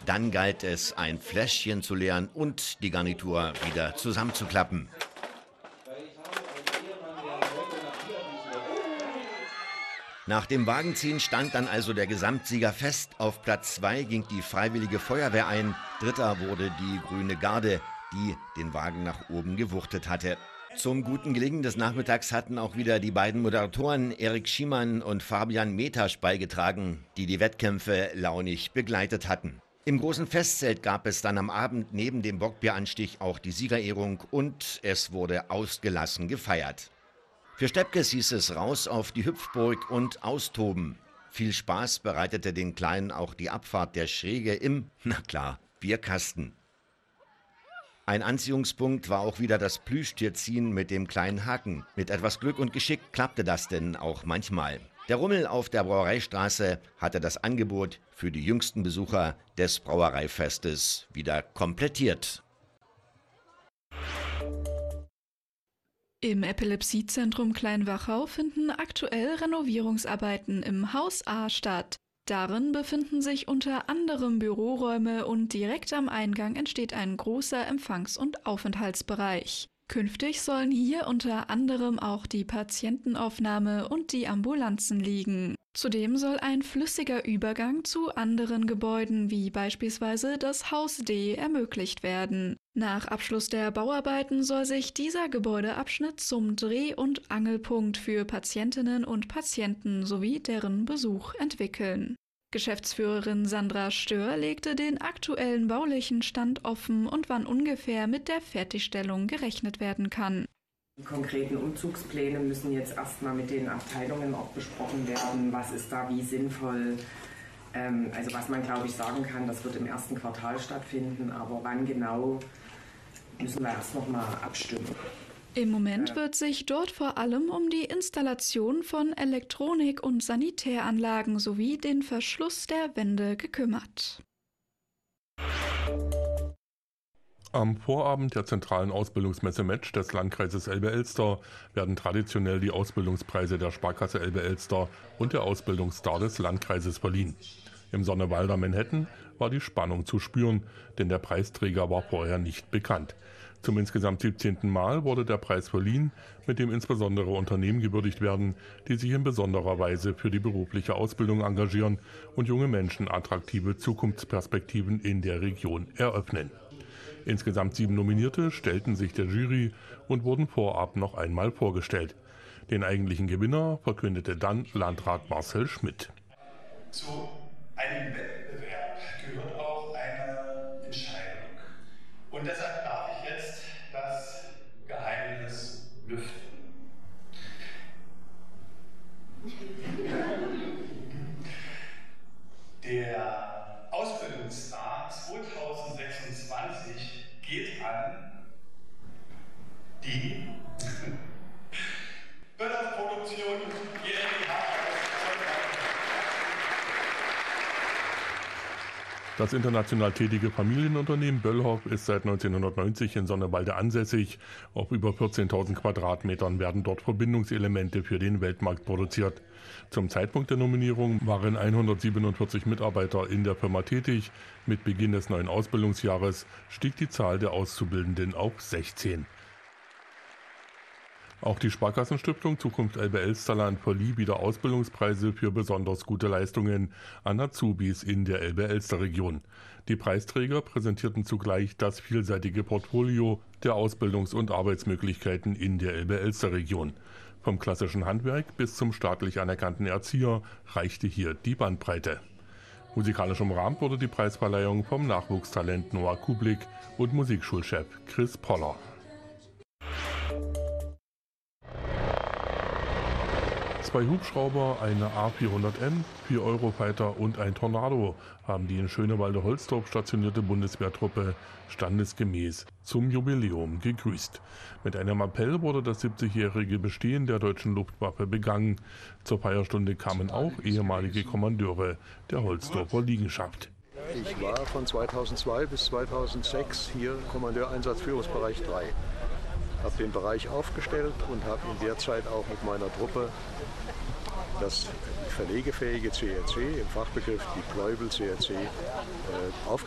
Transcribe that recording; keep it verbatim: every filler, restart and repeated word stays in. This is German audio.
Dann galt es, ein Fläschchen zu leeren und die Garnitur wieder zusammenzuklappen. Nach dem Wagenziehen stand dann also der Gesamtsieger fest. Auf Platz zwei ging die Freiwillige Feuerwehr ein. Dritter wurde die Grüne Garde, die den Wagen nach oben gewuchtet hatte. Zum guten Gelingen des Nachmittags hatten auch wieder die beiden Moderatoren Erik Schiemann und Fabian Metasch beigetragen, die die Wettkämpfe launig begleitet hatten. Im großen Festzelt gab es dann am Abend neben dem Bockbieranstich auch die Siegerehrung und es wurde ausgelassen gefeiert. Für Steppkes hieß es raus auf die Hüpfburg und austoben. Viel Spaß bereitete den Kleinen auch die Abfahrt der Schräge im, na klar, Bierkasten. Ein Anziehungspunkt war auch wieder das Plüschtierziehen mit dem kleinen Haken. Mit etwas Glück und Geschick klappte das denn auch manchmal. Der Rummel auf der Brauereistraße hatte das Angebot für die jüngsten Besucher des Brauereifestes wieder komplettiert. Im Epilepsiezentrum Kleinwachau finden aktuell Renovierungsarbeiten im Haus A statt. Darin befinden sich unter anderem Büroräume und direkt am Eingang entsteht ein großer Empfangs- und Aufenthaltsbereich. Künftig sollen hier unter anderem auch die Patientenaufnahme und die Ambulanzen liegen. Zudem soll ein flüssiger Übergang zu anderen Gebäuden wie beispielsweise das Haus D ermöglicht werden. Nach Abschluss der Bauarbeiten soll sich dieser Gebäudeabschnitt zum Dreh- und Angelpunkt für Patientinnen und Patienten sowie deren Besuch entwickeln. Geschäftsführerin Sandra Stör legte den aktuellen baulichen Stand offen und wann ungefähr mit der Fertigstellung gerechnet werden kann. Die konkreten Umzugspläne müssen jetzt erstmal mit den Abteilungen auch besprochen werden. Was ist da wie sinnvoll? Ähm, also was man, glaube ich, sagen kann, das wird im ersten Quartal stattfinden, aber wann genau, müssen wir erst noch mal abstimmen. Im Moment wird sich dort vor allem um die Installation von Elektronik- und Sanitäranlagen sowie den Verschluss der Wände gekümmert. Am Vorabend der zentralen Ausbildungsmesse Metzsch des Landkreises Elbe-Elster werden traditionell die Ausbildungspreise der Sparkasse Elbe-Elster und der Ausbildungsstar des Landkreises verliehen. Im Sonnewalder Manhattan war die Spannung zu spüren, denn der Preisträger war vorher nicht bekannt. Zum insgesamt siebzehnten Mal wurde der Preis verliehen, mit dem insbesondere Unternehmen gewürdigt werden, die sich in besonderer Weise für die berufliche Ausbildung engagieren und junge Menschen attraktive Zukunftsperspektiven in der Region eröffnen. Insgesamt sieben Nominierte stellten sich der Jury und wurden vorab noch einmal vorgestellt. Den eigentlichen Gewinner verkündete dann Landrat Marcel Schmidt. Zu einem Wettbewerb gehört auch eine Entscheidung. Und deshalb darf ich jetzt das Geheimnis lüften. Der Ausbildungsstar zweitausendsechsundzwanzig geht an die Böllhoff-Produktion GmbH. Das international tätige Familienunternehmen Böllhoff ist seit neunzehnhundertneunzig in Sonnewalde ansässig. Auf über vierzehntausend Quadratmetern werden dort Verbindungselemente für den Weltmarkt produziert. Zum Zeitpunkt der Nominierung waren hundertsiebenundvierzig Mitarbeiter in der Firma tätig. Mit Beginn des neuen Ausbildungsjahres stieg die Zahl der Auszubildenden auf sechzehn. Auch die Sparkassenstiftung Zukunft Elbe-Elsterland verlieh wieder Ausbildungspreise für besonders gute Leistungen an Azubis in der Elbe-Elster-Region. Die Preisträger präsentierten zugleich das vielseitige Portfolio der Ausbildungs- und Arbeitsmöglichkeiten in der Elbe-Elster-Region. Vom klassischen Handwerk bis zum staatlich anerkannten Erzieher reichte hier die Bandbreite. Musikalisch umrahmt wurde die Preisverleihung vom Nachwuchstalent Noah Kublik und Musikschulchef Chris Poller. Zwei Hubschrauber, eine A vierhundert M, vier Eurofighter und ein Tornado haben die in Schönewalde-Holstorf stationierte Bundeswehrtruppe standesgemäß zum Jubiläum gegrüßt. Mit einem Appell wurde das siebzigjährige Bestehen der deutschen Luftwaffe begangen. Zur Feierstunde kamen auch ehemalige Kommandeure der Holstorfer Liegenschaft. Ich war von zweitausendzwei bis zweitausendsechs hier Kommandeur Einsatzführungsbereich drei. Habe den Bereich aufgestellt und habe in der Zeit auch mit meiner Truppe das verlegefähige C R C, im Fachbegriff Deployable C R C, äh, aufgestellt.